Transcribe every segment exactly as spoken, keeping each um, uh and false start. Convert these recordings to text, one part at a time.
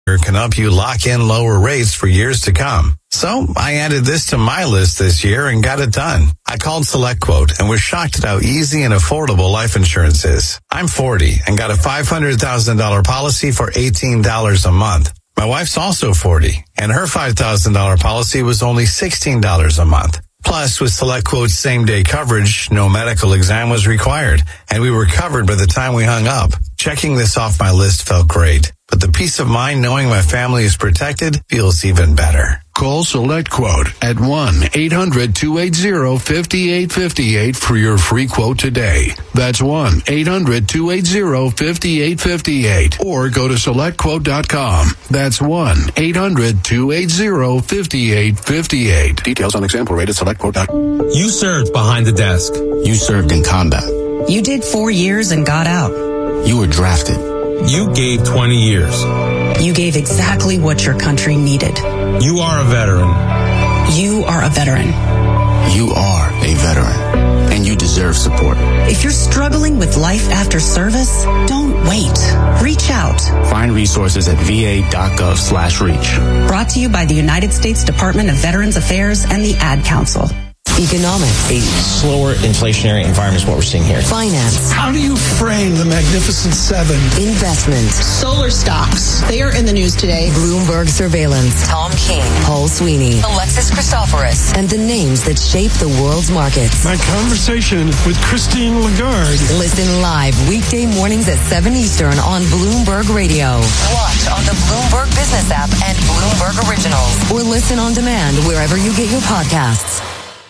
can help you lock in lower rates for years to come. So I added this to my list this year and got it done. I called SelectQuote and was shocked at how easy and affordable life insurance is. I'm forty and got a five hundred thousand dollars policy for eighteen dollars a month. My wife's also forty and her five thousand dollars policy was only sixteen dollars a month. Plus, with SelectQuote's same-day coverage, no medical exam was required, and we were covered by the time we hung up. Checking this off my list felt great, but the peace of mind knowing my family is protected feels even better. Call SelectQuote at one eight hundred two eight zero five eight five eight for your free quote today. That's one eight hundred two eight zero five eight five eight. Or go to select quote dot com. That's one eight hundred two eight zero five eight five eight. Details on example rate at select quote dot com. You served behind the desk. You served in combat. You did four years and got out. You were drafted. You gave twenty years. You gave exactly what your country needed. You are a veteran. You are a veteran. You are a veteran, and you deserve support. If you're struggling with life after service, don't wait. Reach out. Find resources at va.gov slash reach. Brought to you by the United States Department of Veterans Affairs and the Ad Council. Economics. A slower inflationary environment is what we're seeing here. Finance. How do you frame the Magnificent Seven? Investment. Solar stocks. They are in the news today. Bloomberg surveillance. Tom King. Paul Sweeney. Alexis Christoforous. And the names that shape the world's markets. My conversation with Christine Lagarde. Listen live weekday mornings at seven Eastern on Bloomberg Radio. Watch on the Bloomberg Business app and Bloomberg Originals. Or listen on demand wherever you get your podcasts.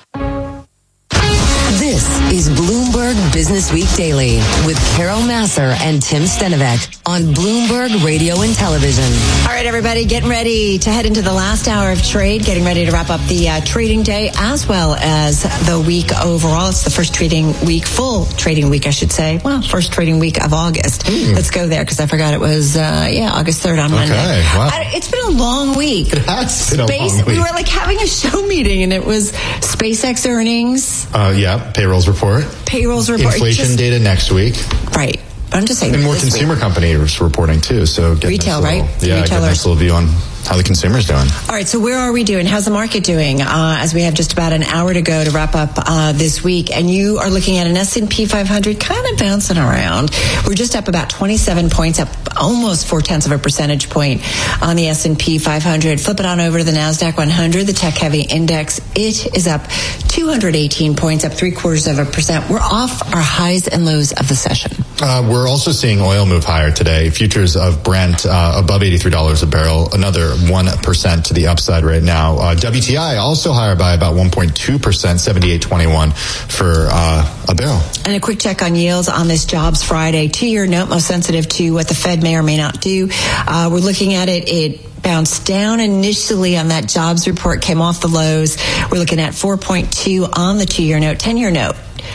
This is Bloomberg Business Week Daily with Carol Massar and Tim Stenovec on Bloomberg Radio and Television. All right, everybody, getting ready to head into the last hour of trade, getting ready to wrap up the uh, trading day as well as the week overall. It's the first trading week, full trading week, I should say. Well, first trading week of August. Mm. Let's go there because I forgot it was, uh, yeah, August third on Monday. Okay, wow. I, it's been a long week. It has been Space, a long week. We were like having a show meeting and it was SpaceX earnings. Uh, yeah, payrolls report. Payrolls report. Inflation just, data next week. Right. But I'm just saying. And more consumer week. companies reporting too. So get retail, nice little, right? Yeah, get a nice little view on how the consumer's doing. All right, so where are we doing? How's the market doing? Uh, as we have just about an hour to go to wrap up uh, this week, and you are looking at an S and P five hundred kind of bouncing around. We're just up about twenty-seven points, up almost four tenths of a percentage point on the S and P five hundred. Flip it on over to the NASDAQ one hundred, the tech-heavy index. It is up two hundred eighteen points, up three quarters of a percent. We're off our highs and lows of the session. Uh, we're also seeing oil move higher today. Futures of Brent uh, above eighty-three dollars a barrel, another one percent to the upside right now. Uh, W T I also higher by about one point two percent, seventy-eight twenty-one for uh, a barrel. And a quick check on yields on this Jobs Friday. Two-year note, most sensitive to what the Fed may or may not do. Uh, we're looking at it. It bounced down initially on that jobs report, came off the lows. We're looking at four point two on the two-year note, ten-year note.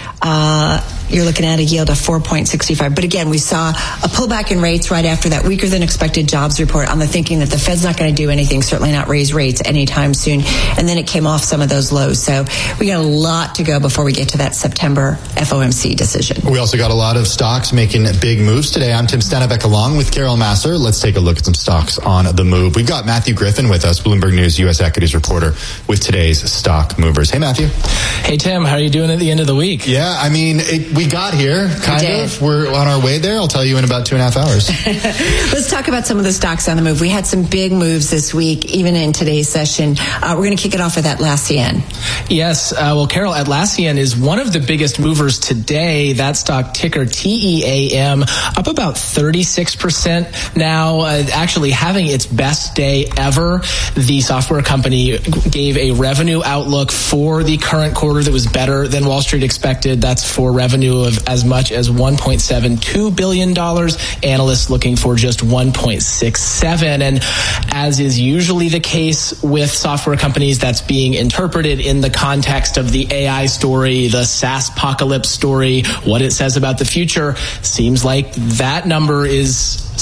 Uh, you're looking at a yield of four point six five. But again, we saw a pullback in rates right after that weaker than expected jobs report on the thinking that the Fed's not going to do anything, certainly not raise rates anytime soon. And then it came off some of those lows. So we got a lot to go before we get to that September F O M C decision. We also got a lot of stocks making big moves today. I'm Tim Stenovec along with Carol Massar. Let's take a look at some stocks on the move. We've got Matthew Griffin with us, Bloomberg News U S equities reporter, with today's stock movers. Hey, Matthew. Hey, Tim. How are you doing at the end of the week? Yeah, I mean, it, we got here, kind we of. We're on our way there. I'll tell you in about two and a half hours. Let's talk about some of the stocks on the move. We had some big moves this week, even in today's session. Uh, we're going to kick it off with Atlassian. Yes. Uh, well, Carol, Atlassian is one of the biggest movers today. That stock, ticker T E A M, up about thirty-six percent now, uh, actually having its best day ever. The software company gave a revenue outlook for the current quarter that was better than Wall Street expected. That's for revenue of as much as one point seven two billion dollars. Analysts looking for just one point six seven. And as is usually the case with software companies, that's being interpreted in the context of the A I story, the SaaS apocalypse story, what it says about the future. Seems like that number is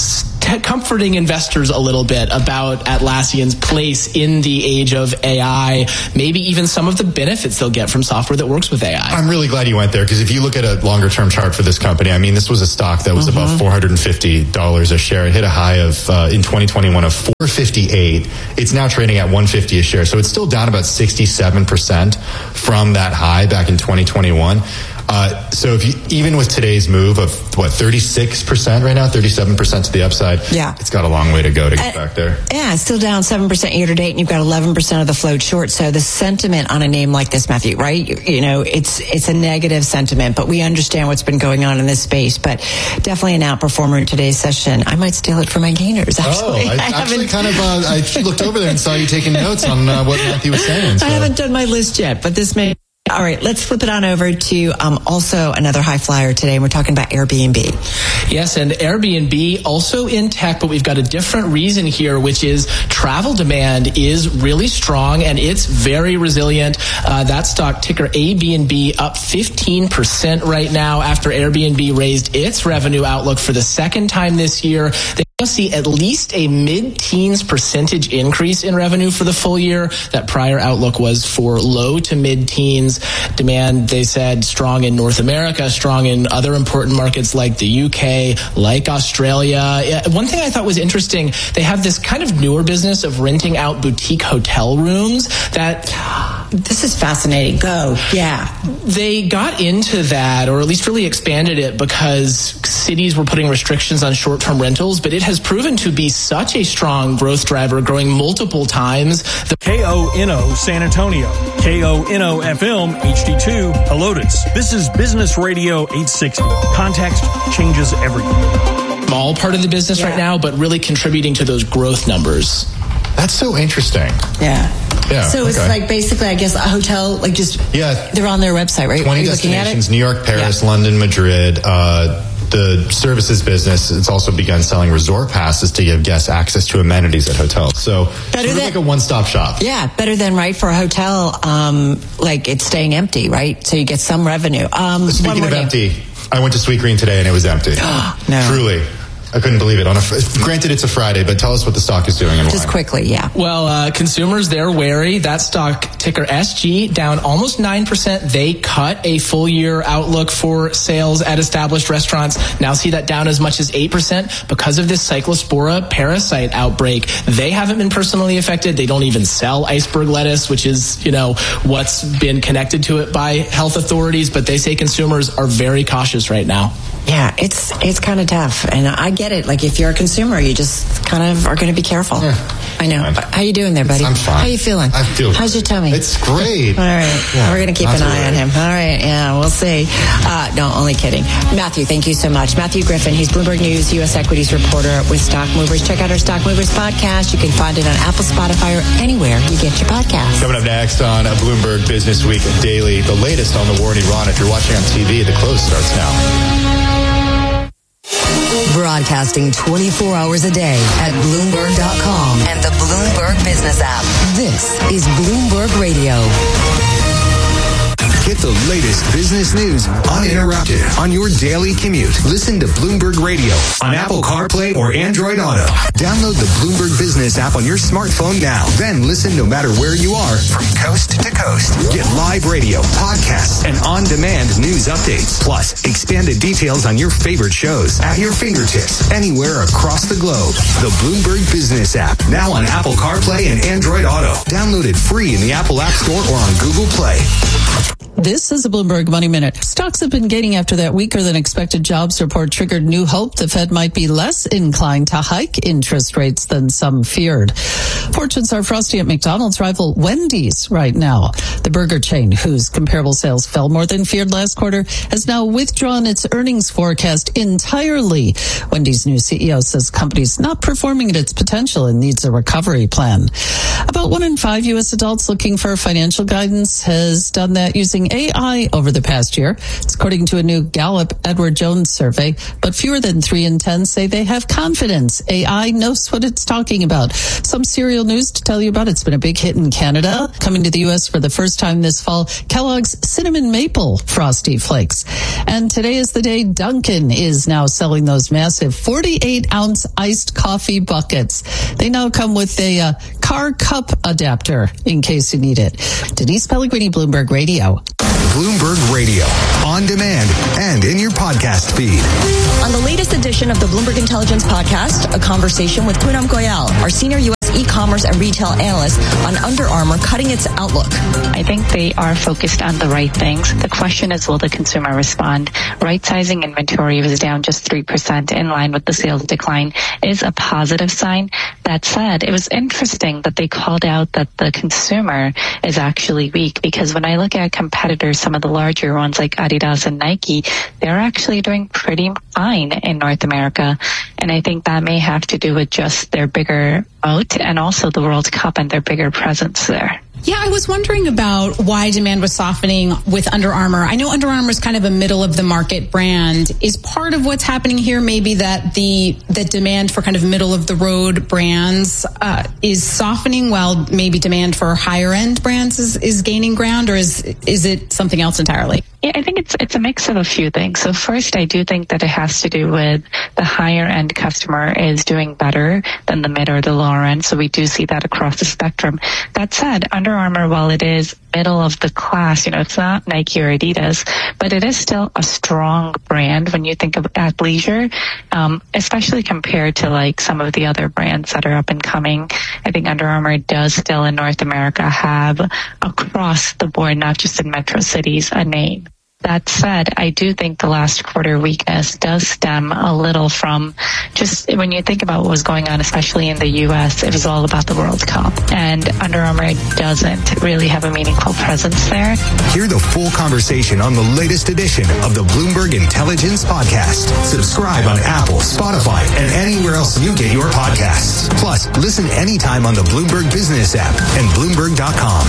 t- comforting investors a little bit about Atlassian's place in the age of A I, maybe even some of the benefits they'll get from software that works with A I. I'm really glad you went there, because if you look at a longer term chart for this company, I mean, this was a stock that was mm-hmm. above four hundred fifty dollars a share. It hit a high of uh, in twenty twenty-one of four fifty-eight. It's now trading at one fifty a share, so it's still down about sixty-seven percent from that high back in twenty twenty-one. Uh, so if you, even with today's move of what, thirty-six percent right now, thirty-seven percent to the upside, yeah, it's got a long way to go to get uh, back there. Yeah, it's still down seven percent year to date, and you've got eleven percent of the float short. So the sentiment on a name like this, Matthew, right? You, you know, it's it's a negative sentiment, but we understand what's been going on in this space. But definitely an outperformer in today's session. I might steal it for my gainers, actually. Oh, I, I actually kind of, uh, I looked over there and saw you taking notes on uh, what Matthew was saying. So. I haven't done my list yet, but this may... All right, let's flip it on over to um, also another high flyer today. We're talking about Airbnb. Yes, and Airbnb also in tech, but we've got a different reason here, which is travel demand is really strong and it's very resilient. Uh, that stock ticker A B N B up fifteen percent right now after Airbnb raised its revenue outlook for the second time this year. They see at least a mid-teens percentage increase in revenue for the full year. That prior outlook was for low to mid-teens. Demand, they said, strong in North America, strong in other important markets like the U K, like Australia. One thing I thought was interesting, they have this kind of newer business of renting out boutique hotel rooms that... This is fascinating. Go. Yeah. They got into that, or at least really expanded it, because cities were putting restrictions on short-term rentals, but it has proven to be such a strong growth driver, growing multiple times. The K O N O San Antonio, K O N O F M H D two Helotes. This is Business Radio eight sixty. Context changes everything. Small part of the business yeah. right now, but really contributing to those growth numbers. That's so interesting. Yeah. Yeah, so it's okay. like basically, I guess, a hotel, like just, yeah, they're on their website, right? twenty Are you destinations, looking at it? New York, Paris, yeah. London, Madrid. Uh, the services business, it's also begun selling resort passes to give guests access to amenities at hotels. So better sort of than, like a one-stop shop. Yeah, better than, right, for a hotel, um, like it's staying empty, right? So you get some revenue. Um, Speaking of empty, I went to Sweet Green today and it was empty. No. Truly. I couldn't believe it. On a, granted, it's a Friday, but tell us what the stock is doing and Just why. quickly, yeah. Well, uh, consumers, they're wary. That stock, ticker S G, down almost nine percent. They cut a full-year outlook for sales at established restaurants. Now see that down as much as eight percent because of this Cyclospora parasite outbreak. They haven't been personally affected. They don't even sell iceberg lettuce, which is, you know, what's been connected to it by health authorities. But they say consumers are very cautious right now. Yeah, it's it's kind of tough, and I get it. Like, if you're a consumer, you just kind of are going to be careful. Yeah. I know. Fine. How you doing there, buddy? I'm fine. How you feeling? I feel How's great. your tummy? It's great. All right. Yeah, we're going to keep an eye right. on him. All right. Yeah, we'll see. Uh, no, only kidding. Matthew, thank you so much. Matthew Griffin, he's Bloomberg News U S equities reporter with Stock Movers. Check out our Stock Movers podcast. You can find it on Apple, Spotify, or anywhere you get your podcast. Coming up next on Bloomberg Business Week Daily, the latest on the war in Iran. If you're watching on T V, the close starts now. Broadcasting twenty-four hours a day at Bloomberg dot com and the Bloomberg Business app. This is Bloomberg Radio. Get the latest business news uninterrupted on your daily commute. Listen to Bloomberg Radio on Apple CarPlay or Android Auto. Download the Bloomberg Business app on your smartphone now. Then listen no matter where you are from coast to coast. Get live radio, podcasts, and on-demand news updates. Plus, expanded details on your favorite shows at your fingertips anywhere across the globe. The Bloomberg Business app, now on Apple CarPlay and Android Auto. Download it free in the Apple App Store or on Google Play. This is a Bloomberg Money Minute. Stocks have been gaining after that weaker than expected jobs report triggered new hope the Fed might be less inclined to hike interest rates than some feared. Fortunes are frosty at McDonald's rival Wendy's right now. The burger chain, whose comparable sales fell more than feared last quarter, has now withdrawn its earnings forecast entirely. Wendy's new C E O says the company's not performing at its potential and needs a recovery plan. About one in five U S adults looking for financial guidance has done that using A I over the past year. It's according to a new Gallup Edward Jones survey, but fewer than three in ten say they have confidence A I knows what it's talking about. Some serial news to tell you about. It's been a big hit in Canada. Coming to the U S for the first time this fall, Kellogg's Cinnamon Maple Frosty Flakes. And today is the day Dunkin' is now selling those massive forty-eight ounce iced coffee buckets. They now come with a uh, car cup adapter in case you need it. Denise Pellegrini, Bloomberg Radio. Bloomberg Radio, on demand and in your podcast feed. On the latest edition of the Bloomberg Intelligence Podcast, a conversation with Poonam Goyal, our senior U S e-commerce and retail analyst, on Under Armour cutting its outlook. I think they are focused on the right things. The question is, will the consumer respond? Right-sizing inventory was down just three percent, in line with the sales decline, is a positive sign. That said, it was interesting that they called out that the consumer is actually weak, because when I look at competitors, some of the larger ones like Adidas and Nike, they're actually doing pretty fine in North America. And I think that may have to do with just their bigger moat and also the World Cup and their bigger presence there. Yeah, I was wondering about why demand was softening with Under Armour. I know Under Armour is kind of a middle of the market brand. Is part of what's happening here maybe that the the demand for kind of middle of the road brands uh, is softening while maybe demand for higher end brands is, is gaining ground, or is is it something else entirely? Yeah, I think it's it's a mix of a few things. So first, I do think that it has to do with the higher end customer is doing better than the mid or the lower end. So we do see that across the spectrum. That said, Under Armour, while it is middle of the class, you know, it's not Nike or Adidas, but it is still a strong brand when you think of athleisure, um, especially compared to like some of the other brands that are up and coming. I think Under Armour does still in North America have across the board, not just in metro cities, a name. That said, I do think the last quarter weakness does stem a little from just when you think about what was going on, especially in the U S, it was all about the World Cup. And Under Armour doesn't really have a meaningful presence there. Hear the full conversation on the latest edition of the Bloomberg Intelligence Podcast. Subscribe on Apple, Spotify, and anywhere else you get your podcasts. Plus, listen anytime on the Bloomberg Business app and Bloomberg dot com.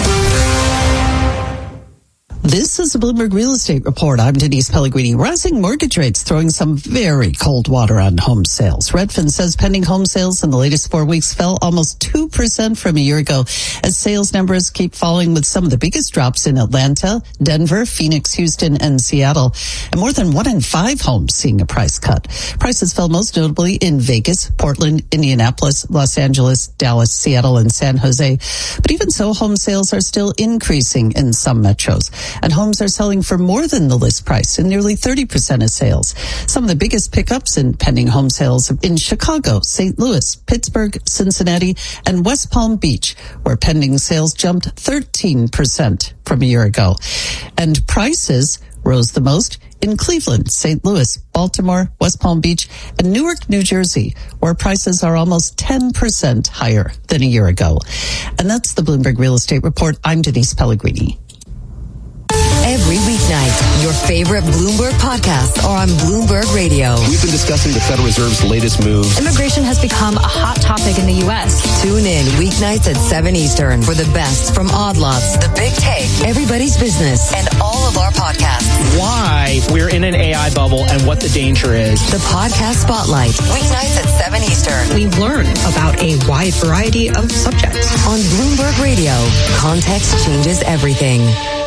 This is the Bloomberg Real Estate Report. I'm Denise Pellegrini. Rising mortgage rates throwing some very cold water on home sales. Redfin says pending home sales in the latest four weeks fell almost two percent from a year ago as sales numbers keep falling, with some of the biggest drops in Atlanta, Denver, Phoenix, Houston, and Seattle. And more than one in five homes seeing a price cut. Prices fell most notably in Vegas, Portland, Indianapolis, Los Angeles, Dallas, Seattle, and San Jose. But even so, home sales are still increasing in some metros. And homes are selling for more than the list price in nearly thirty percent of sales. Some of the biggest pickups in pending home sales in Chicago, Saint Louis, Pittsburgh, Cincinnati, and West Palm Beach, where pending sales jumped thirteen percent from a year ago. And prices rose the most in Cleveland, Saint Louis, Baltimore, West Palm Beach, and Newark, New Jersey, where prices are almost ten percent higher than a year ago. And that's the Bloomberg Real Estate Report. I'm Denise Pellegrini. Every weeknight, your favorite Bloomberg podcasts are on Bloomberg Radio. We've been discussing the Federal Reserve's latest move. Immigration has become a hot topic in the U S. Tune in weeknights at seven Eastern for the best from Odd Lots, The Big Take, Everybody's Business, and all of our podcasts. Why we're in an A I bubble and what the danger is. The Podcast Spotlight, weeknights at seven Eastern. We learn about a wide variety of subjects. On Bloomberg Radio, context changes everything.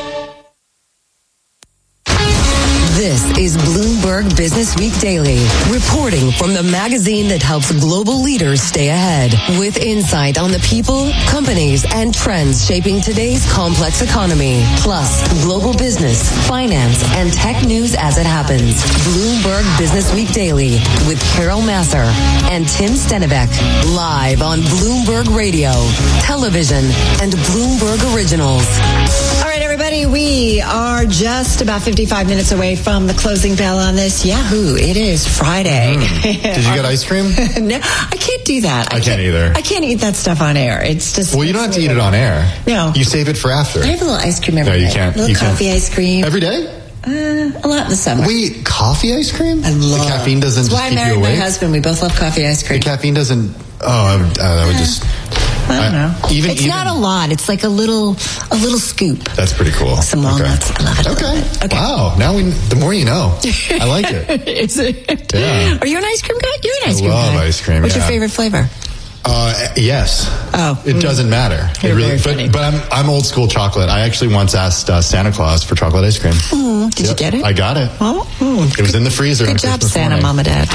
This is Bloomberg Business Week Daily, reporting from the magazine that helps global leaders stay ahead, with insight on the people, companies, and trends shaping today's complex economy, plus global business, finance, and tech news as it happens. Bloomberg Business Week Daily with Carol Massar and Tim Stenivek, live on Bloomberg Radio, television, and Bloomberg Originals. All right, everybody, we are just about fifty-five minutes away from the closing bell on this. Yahoo! It is Friday. Mm. Did you get ice cream? No, I can't do that. I, I can't either. I can't eat that stuff on air. It's just. Well, you don't have to eat it on air. No. You save it for after. I have a little ice cream every day. No, you can't. A little you coffee can't. ice cream. Every day? Uh, a lot in the summer. Wait, coffee ice cream? I love. The caffeine doesn't That's just why I keep married you awake? my husband. We both love coffee ice cream. The caffeine doesn't. Oh, I would, uh, that would just. I don't know. Uh, even, it's even, not a lot. It's like a little a little scoop. That's pretty cool. Some walnuts. Okay. I love it. Okay. okay. Wow. Now we, the more you know. I like it. Is it? Yeah. Are you an ice cream guy? You're an ice I cream love guy. ice cream. What's yeah. your favorite flavor? Uh, yes. Oh, it mm. doesn't matter. You're it really, very funny. but, but I'm I'm old school chocolate. I actually once asked uh, Santa Claus for chocolate ice cream. Mm, did yep, you get it? I got it. Oh, mm, it was in the freezer. Good job, Santa, Mom and Dad.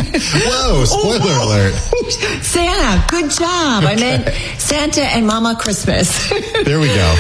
Whoa! Spoiler oh, alert. Santa, good job. Okay. I meant Santa and Mama Christmas. There we go.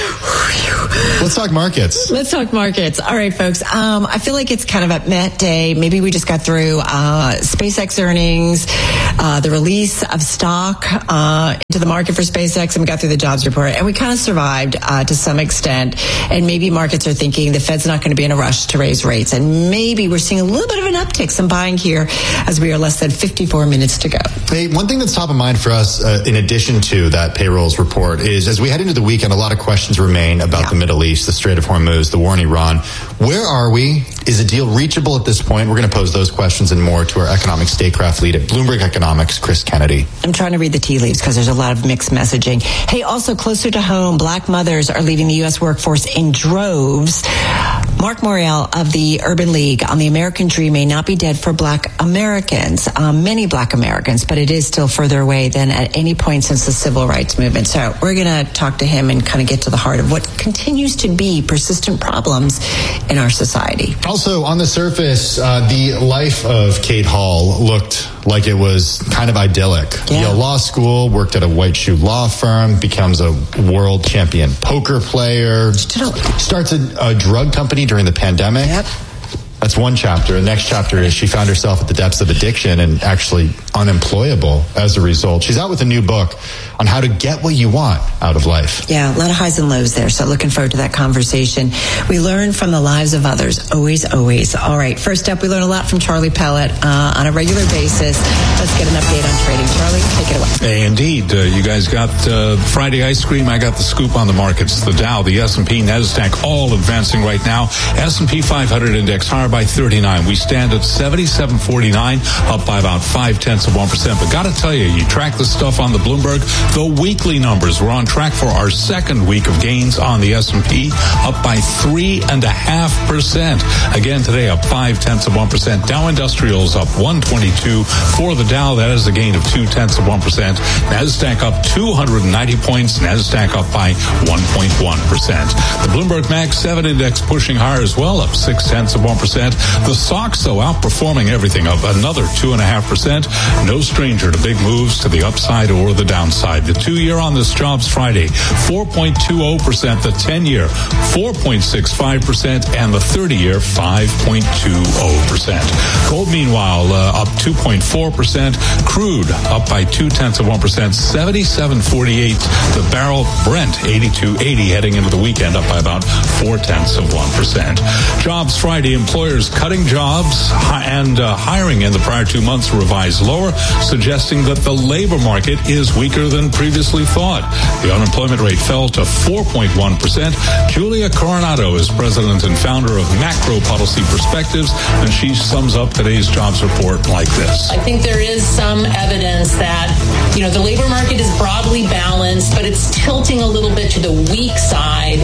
Let's talk markets. Let's talk markets. All right, folks. Um, I feel like it's kind of a met day. Maybe we just got through uh, SpaceX earnings, uh, the release of stock uh, into the market for SpaceX, and we got through the jobs report, and we kind of survived uh, to some extent. And maybe markets are thinking the Fed's not going to be in a rush to raise rates, and maybe we're seeing a little bit of an uptick, some buying here, as we are less than fifty-four minutes to go. Hey, one thing that's top of mind for us, uh, in addition to that payrolls report, is as we head into the weekend, a lot of questions remain about yeah. the Middle East, the Strait of Hormuz, the war in Iran. Where are we? Is a deal reachable at this point? We're going to pose those questions and more to our economic statecraft lead at Bloomberg Economics, Chris Kennedy. I'm trying to read the tea leaves because there's a lot of mixed messaging. Hey, also closer to home, black mothers are leaving the U S workforce in droves. Mark Morial of the Urban League on the American Dream may not be dead for black Americans, um, many black Americans, but it is still further away than at any point since the civil rights movement. So we're going to talk to him and kind of get to the heart of what continues to be persistent problems in our society. Also, on the surface, uh, the life of Kate Hall looked like it was kind of idyllic. Yeah. Yale Law School, worked at a white shoe law firm, becomes a world champion poker player, starts a, a drug company during the pandemic. Yep. That's one chapter. The next chapter is she found herself at the depths of addiction and actually unemployable as a result. She's out with a new book on how to get what you want out of life. Yeah, a lot of highs and lows there. So looking forward to that conversation. We learn from the lives of others. Always, always. All right. First up, we learn a lot from Charlie Pellet uh, on a regular basis. Let's get an update on trading. Charlie, take it away. Hey, indeed. Uh, you guys got uh, Friday ice cream. I got the scoop on the markets. The Dow, the S and P, NASDAQ, all advancing right now. S and P five hundred index higher by thirty-nine. We stand at seventy-seven forty-nine, up by about five tenths of one percent. But got to tell you, you track the stuff on the Bloomberg, the weekly numbers. We're on track for our second week of gains on the S and P, up by three and a half percent. Again today, up five tenths of one percent. Dow Industrials up one twenty-two for the Dow. That is a gain of two tenths of one percent. NASDAQ up two hundred ninety points. NASDAQ up by one point one percent. The Bloomberg Mag seven index pushing higher as well, up six tenths of one percent. The stocks, though, outperforming everything, up another two and a half percent. No stranger to big moves to the upside or the downside. The two-year on this jobs Friday, four point two zero percent. The ten-year, four point six five percent, and the thirty-year, five point two zero percent. Gold, meanwhile, uh, up two point four percent. Crude up by two tenths of one percent. seventy-seven forty-eight. The barrel. Brent eighty-two eighty heading into the weekend, up by about four tenths of one percent. Jobs Friday, employers cutting jobs and uh, hiring in the prior two months revised lower, suggesting that the labor market is weaker than previously thought. The unemployment rate fell to four point one percent. Julia Coronado is president and founder of Macro Policy Perspectives, and she sums up today's jobs report like this. I think there is some evidence that, you know, the labor market is broadly balanced, but it's tilting a little bit to the weak side.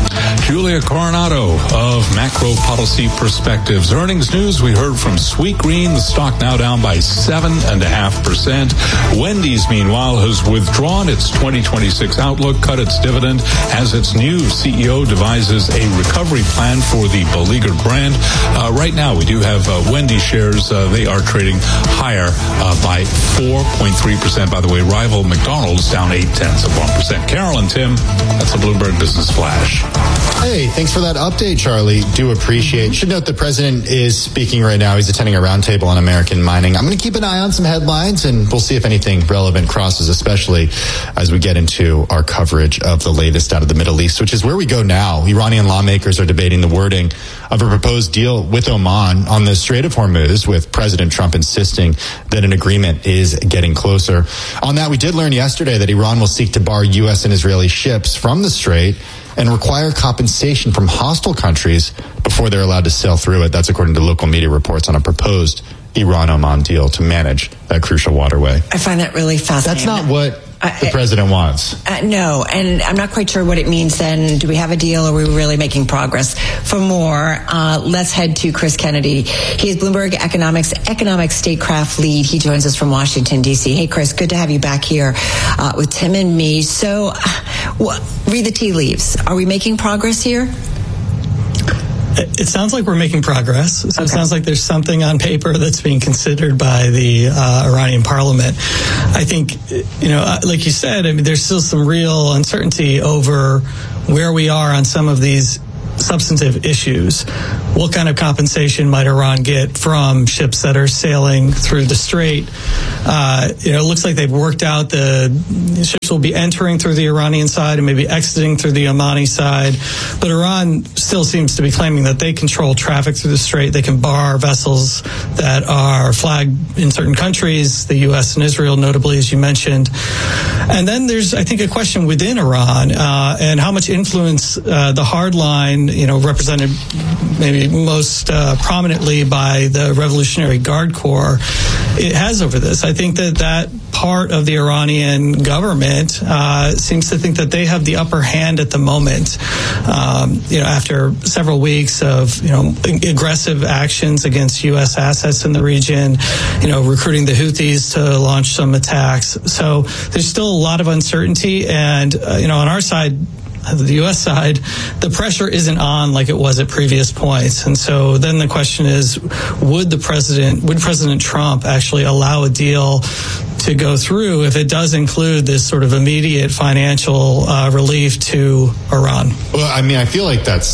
Julia Coronado of Macro Policy Perspectives. Earnings news, we heard from Sweetgreen, the stock now down by seven and a half percent. Wendy's, meanwhile, has withdrawn its twenty twenty-six outlook, cut its dividend as its new C E O devises a recovery plan for the beleaguered brand. Uh, right now, we do have uh, Wendy's shares. Uh, they are trading higher uh, by four point three percent. By the way, rival McDonald's down eight tenths of one percent. Carol and Tim, that's a Bloomberg Business Flash. Hey, thanks for that update, Charlie. Do appreciate. Should note the president is speaking right now. He's attending a roundtable on American mining. I'm going to keep an eye on some headlines, and we'll see if anything relevant crosses, especially as we get into our coverage of the latest out of the Middle East, which is where we go now. Iranian lawmakers are debating the wording of a proposed deal with Oman on the Strait of Hormuz, with President Trump insisting that an agreement is getting closer. On that, we did learn yesterday that Iran will seek to bar U S and Israeli ships from the Strait and require compensation from hostile countries before they're allowed to sail through it. That's according to local media reports on a proposed Iran-Oman deal to manage that crucial waterway. I find that really fascinating. That's not what the president wants. Uh, no, and I'm not quite sure what it means then. Do we have a deal, or are we really making progress? For more, uh, let's head to Chris Kennedy. He is Bloomberg Economics Economic Statecraft Lead. He joins us from Washington, D C. Hey, Chris, good to have you back here uh, with Tim and me. So, uh, well, read the tea leaves. Are we making progress here? It sounds like we're making progress. So okay. It sounds like there's something on paper that's being considered by the uh, Iranian parliament. I think, you know, like you said, I mean, there's still some real uncertainty over where we are on some of these substantive issues. What kind of compensation might Iran get from ships that are sailing through the strait? Uh, you know, it looks like they've worked out the ships will be entering through the Iranian side and maybe exiting through the Omani side. But Iran still seems to be claiming that they control traffic through the strait. They can bar vessels that are flagged in certain countries, the U S and Israel, notably, as you mentioned. And then there's, I think, a question within Iran uh, and how much influence uh, the hard line, you know, represented maybe most uh, prominently by the Revolutionary Guard Corps, it has over this. I think that that part of the Iranian government uh, seems to think that they have the upper hand at the moment. Um, you know, after several weeks of, you know, aggressive actions against U S assets in the region, you know, recruiting the Houthis to launch some attacks. So there's still a lot of uncertainty. And, uh, you know, on our side, the U S side, the pressure isn't on like it was at previous points. And so then the question is, would the president, would President Trump actually allow a deal to go through if it does include this sort of immediate financial uh, relief to Iran? Well, I mean, I feel like that's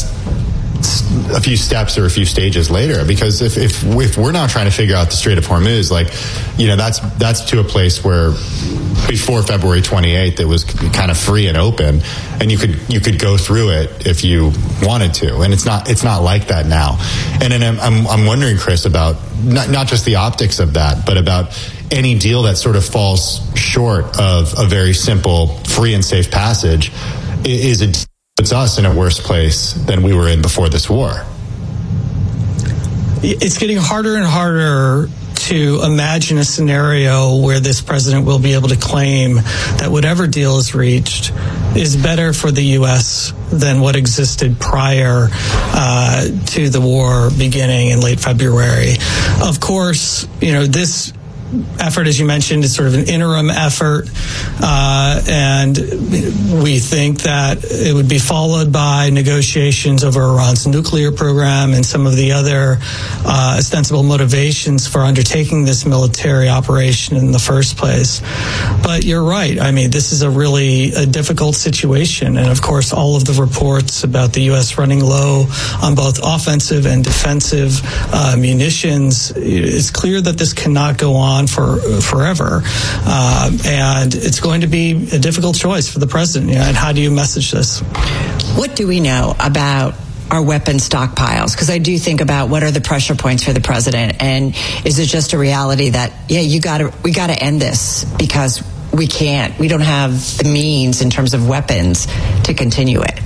a few steps or a few stages later, because if, if if we're now trying to figure out the Strait of Hormuz, like, you know, that's that's to a place where before February twenty-eighth it was kind of free and open, and you could you could go through it if you wanted to, and it's not it's not like that now. And then I'm I'm, I'm wondering, Chris, about not not just the optics of that, but about any deal that sort of falls short of a very simple free and safe passage is a puts us in a worse place than we were in before this war. It's getting harder and harder to imagine a scenario where this president will be able to claim that whatever deal is reached is better for the U S than what existed prior uh, to the war beginning in late February. Of course, you know, this effort, as you mentioned, is sort of an interim effort, uh, and we think that it would be followed by negotiations over Iran's nuclear program and some of the other uh, ostensible motivations for undertaking this military operation in the first place. But you're right. I mean, this is a really a difficult situation, and of course, all of the reports about the U S running low on both offensive and defensive uh, munitions, it's clear that this cannot go on for forever, uh, and it's going to be a difficult choice for the president. You know, and how do you message this? What do we know about our weapon stockpiles? Because I do think about what are the pressure points for the president, and is it just a reality that yeah, you got to we got to end this because we can't, we don't have the means in terms of weapons to continue it?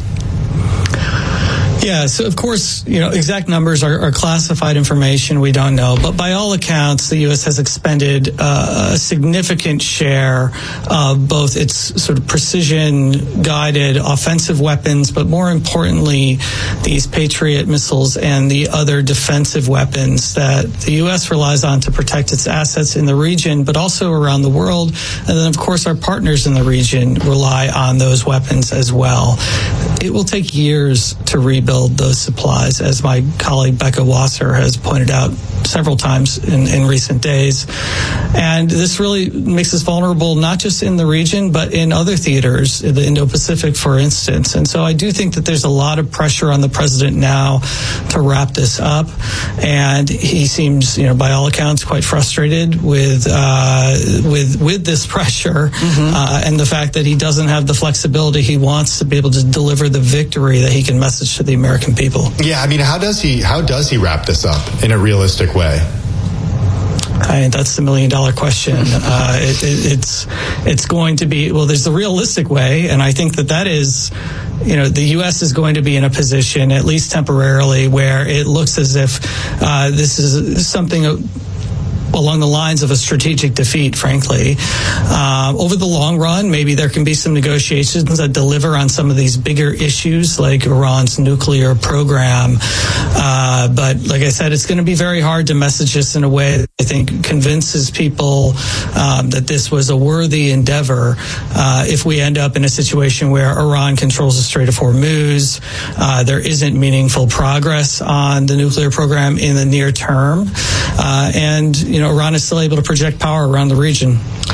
Yeah, so of course, you know, exact numbers are, are classified information. We don't know. But by all accounts, the U S has expended uh, a significant share of both its sort of precision-guided offensive weapons, but more importantly, these Patriot missiles and the other defensive weapons that the U S relies on to protect its assets in the region, but also around the world. And then, of course, our partners in the region rely on those weapons as well. It will take years to rebuild those supplies, as my colleague Becca Wasser has pointed out several times in, in recent days. And this really makes us vulnerable, not just in the region, but in other theaters, in the Indo-Pacific, for instance. And so I do think that there's a lot of pressure on the president now to wrap this up. And he seems, you know, by all accounts, quite frustrated with uh, with with this pressure mm-hmm. uh, and the fact that he doesn't have the flexibility he wants to be able to deliver the victory that he can message to the American people. Yeah, I mean, how does he how does he wrap this up in a realistic way? I mean, that's the million dollar question. Uh, it, it, it's it's going to be, well, there's the realistic way, and I think that that is, you know, the U S is going to be in a position, at least temporarily, where it looks as if uh, this is something along the lines of a strategic defeat, frankly. Uh, over the long run, maybe there can be some negotiations that deliver on some of these bigger issues like Iran's nuclear program. Uh, but like I said, it's going to be very hard to message this in a way that I think convinces people um, that this was a worthy endeavor uh, if we end up in a situation where Iran controls the Strait of Hormuz. Uh, there isn't meaningful progress on the nuclear program in the near term. Uh, and, you know, Iran is still able to project power around the region.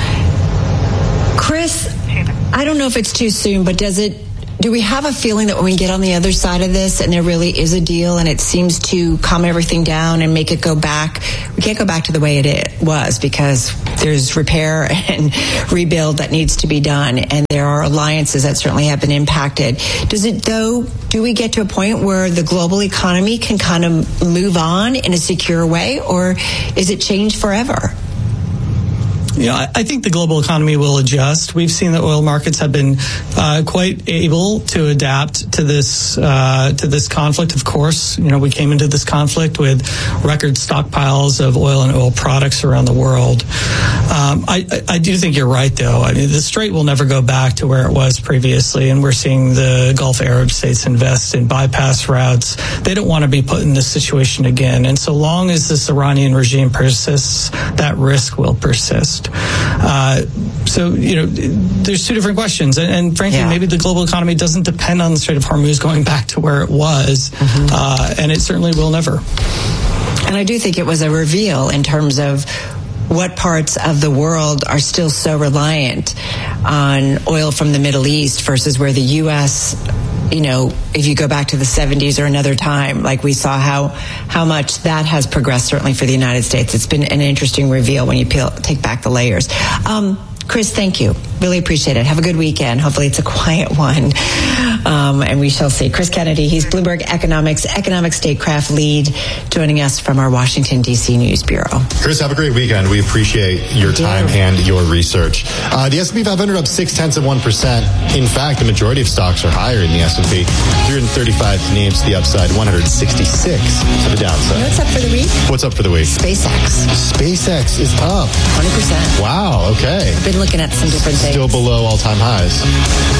Chris, I don't know if it's too soon, but does it, do we have a feeling that when we get on the other side of this and there really is a deal and it seems to calm everything down and make it go back, we can't go back to the way it was because there's repair and rebuild that needs to be done, and there are alliances that certainly have been impacted. Does it, though, do we get to a point where the global economy can kind of move on in a secure way, or is it changed forever? You know, I, I think the global economy will adjust. We've seen that oil markets have been uh, quite able to adapt to this uh, to this conflict. Of course, you know, we came into this conflict with record stockpiles of oil and oil products around the world. Um, I, I, I do think you're right, though. I mean, the Strait will never go back to where it was previously, and we're seeing the Gulf Arab states invest in bypass routes. They don't want to be put in this situation again, and so long as this Iranian regime persists, that risk will persist. Uh, so, you know, there's two different questions. And, and frankly, yeah. maybe the global economy doesn't depend on the Strait of Hormuz going back to where it was. Mm-hmm. Uh, and it certainly will never. And I do think it was a reveal in terms of what parts of the world are still so reliant on oil from the Middle East versus where the U S, you know, if you go back to the seventies or another time, like we saw how how much that has progressed, certainly for the United States. It's been an interesting reveal when you peel, take back the layers. Um, Chris, thank you. Really appreciate it. Have a good weekend. Hopefully it's a quiet one. Um, and we shall see. Chris Kennedy, he's Bloomberg Economics, Economic Statecraft Lead, joining us from our Washington, D C News Bureau. Chris, have a great weekend. We appreciate your time and your research. Uh, the S and P five hundred up six-tenths of one percent. In fact, the majority of stocks are higher in the S and P. three hundred thirty-five names to the upside, one hundred sixty-six to the downside. You know what's up for the week? What's up for the week? SpaceX. SpaceX is up. twenty percent. Wow, okay. Been looking at some different things. Still below all-time highs.